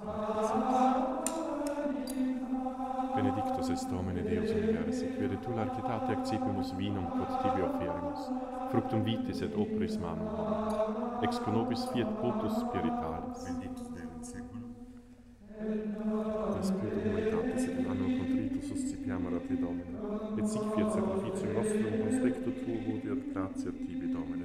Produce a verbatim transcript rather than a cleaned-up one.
Benedictus est Domine Deus universi, quere tu largitate accipimus vinum quod tibi offerimus, fructum vitis et opris manum homini, ex conobis fiat potus spiritualis. Benedictus Deus in seculum. In spiritu humanitatis et in animo contritus suscipiamur a te, Domine, et sic fiat sacrificium nostrum conspecto tuo gaudeat gratia tibi, Domine,